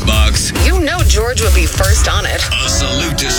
jukebox. You know George would be first on it. A salute to